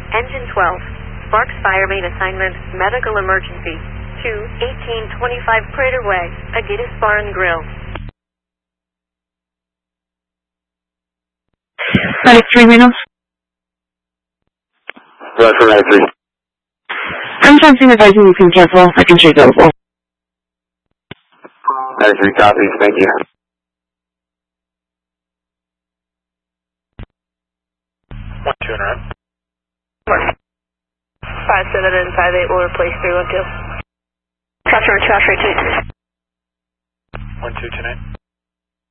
Engine 12. Sparks Fire Main Assignment, Medical Emergency. To 1825 Prater Way, Agitas Bar and Grill. 93 Reynolds. Right for 93. I'm sensing advising you can cancel. I can show you available. 93 copies, thank you. One, two, and around. 57 and 58 will replace 312. Cross 2, 1, 2, 2, 9.